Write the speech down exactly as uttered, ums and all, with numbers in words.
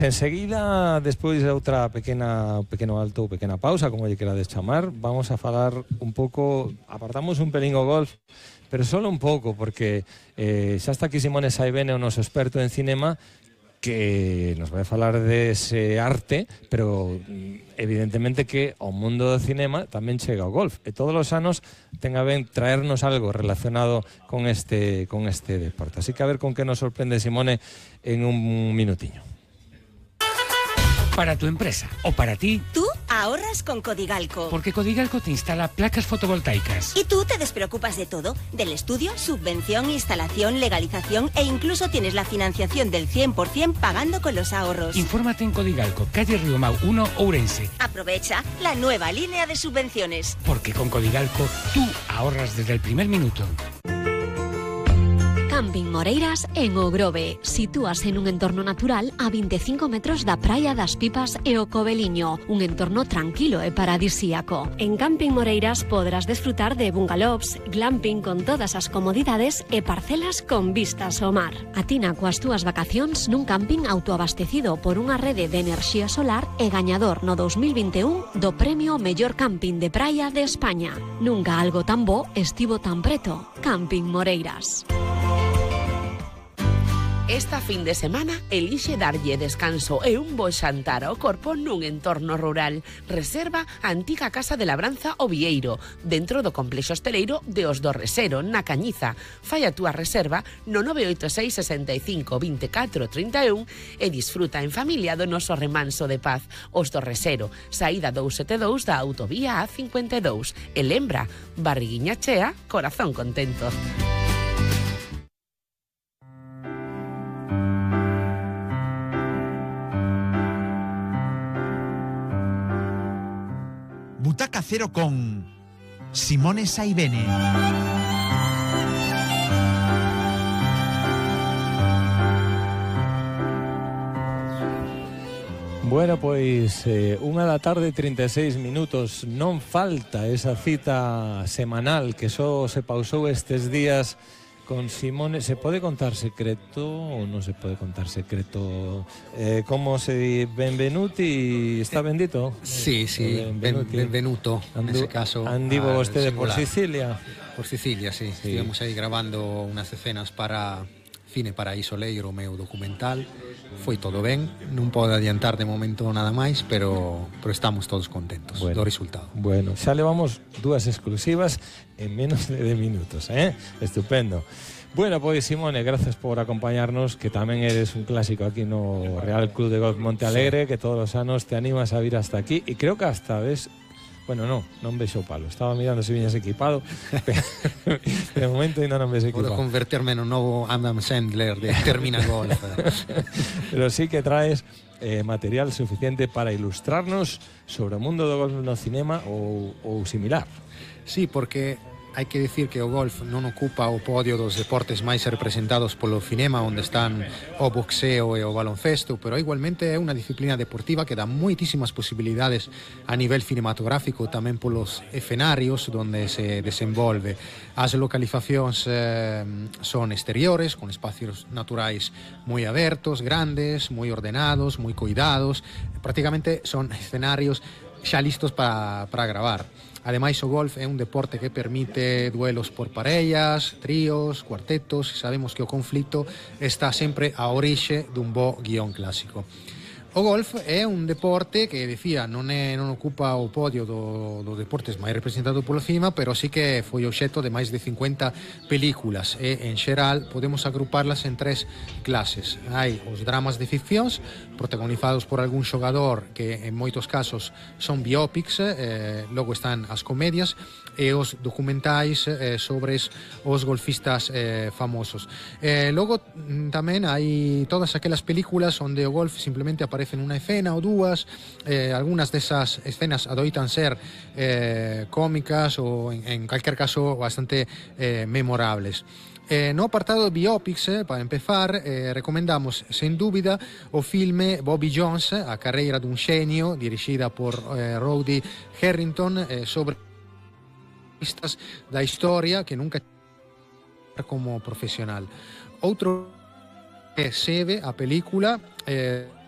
Enseguida, despois de outra pequena pequeno alto, pequena pausa, como lle querades chamar, vamos a falar un pouco, apartamos un pelín o golf, pero solo un pouco, porque eh, xa está aquí Simone Saibene, o noso experto en cinema, que nos vai falar dese arte, pero evidentemente que ao mundo do cinema tamén chega o golf, e todos os anos ten a ben traernos algo relacionado con este, con este deporte. Así que a ver con que nos sorprende Simone en un minutiño. Para tu empresa o para ti, tú ahorras con Codigalco. Porque Codigalco te instala placas fotovoltaicas. Y tú te despreocupas de todo, del estudio, subvención, instalación, legalización e incluso tienes la financiación del cien por cien pagando con los ahorros. Infórmate en Codigalco, calle Riomau uno, Ourense. Aprovecha la nueva línea de subvenciones. Porque con Codigalco tú ahorras desde el primer minuto. Camping Moreiras en O Grove. Sitúase nun entorno natural a veinticinco metros da Praia das Pipas e o Coveliño, un entorno tranquilo e paradisíaco. En Camping Moreiras podrás desfrutar de bungalows, glamping con todas as comodidades e parcelas con vistas ao mar. Atina coas túas vacacións nun camping autoabastecido por unha rede de enerxía solar e gañador no dos mil vinte e un do premio Mellor Camping de Praia de España. Nunca algo tan bo estivo tan preto. Camping Moreiras. Esta fin de semana elixe darlle descanso e un bo xantar ao corpo nun entorno rural. Reserva a antiga Casa de Labranza O Vieiro, dentro do complexo hosteleiro de Os do Resero, na Cañiza. Fai a túa reserva no nove oito seis, sesenta e cinco, veinticatro, trinta e un e disfruta en familia do noso remanso de paz. Os do Resero, saída doscientos setenta e dous da autovía A cincuenta e dous. E lembra, barriguiña chea, corazón contento. Butaca Cero con Simone Saibene. Bueno, pois eh, unha da tarde, trinta e seis minutos. Non falta esa cita semanal que só se pausou estes días con Simone. Se pode contar secreto ou non se pode contar secreto? Eh, como se di? Benvenuti, está bendito? Sí, sí, benvenuti. Ben, benvenuto, Andu, nese caso. Andivo vostede por Sicilia? Por Sicilia, sí. sí. Estivemos aí grabando unhas escenas para Cine Paraíso Leiro, o meu documental. Foi todo ben, non podo adiantar de momento nada máis, pero, pero estamos todos contentos bueno, do resultado. Bueno, xa levamos dúas exclusivas en menos de dez minutos, eh? Estupendo. Bueno, pois Simone, gracias por acompañarnos, que tamén eres un clásico aquí no Real Club de Golf Monte Alegre, que todos os anos te animas a vir hasta aquí, e creo que hasta ves... Bueno, non, non vexo o palo. Estaba mirando se viñas equipado, pero de momento ainda non ves equipado. Podo converterme no novo Adam Sandler de Termina Golf. Pero sí que traes eh, material suficiente para ilustrarnos sobre o mundo do golf no cinema ou, ou similar. Sí, porque hai que dicir que o golf non ocupa o podio dos deportes máis representados polo cinema, onde están o boxeo e o baloncesto, pero igualmente é unha disciplina deportiva que dá moitísimas posibilidades a nivel cinematográfico, tamén polos escenarios onde se desenvolve. As localizacións eh, son exteriores, con espacios naturais moi abertos, grandes, moi ordenados, moi cuidados, prácticamente son escenarios xa listos para, para gravar. Ademais, o golf é un deporte que permite duelos por parellas, tríos, cuartetos. Sabemos que o conflito está sempre a orixe dun bo guión clásico. O golf é un deporte que, decía, non é non ocupa o podio do, do deportes máis representado polo cinema, pero sí que foi obxecto de máis de cincuenta películas e, en xeral, podemos agruparlas en tres clases. Hai os dramas de ficcións, protagonizados por algún xogador que, en moitos casos, son biopics, eh, logo están as comedias, e os documentais eh, sobre os golfistas eh, famosos. Eh, logo, tamén hai todas aquelas películas onde o golf simplemente aparece en unha escena ou dúas, eh, algunhas desas escenas adoitan ser eh, cómicas ou en, en calquer caso bastante eh, memorables. Eh, no apartado de biopics, eh, para empezar, eh, recomendamos sen dúbida o filme Bobby Jones, a carreira dun xenio, dirixida por eh, Rowdy Herrington, eh, sobre da historia que nunca como profesional. Outro que se ve a película eh,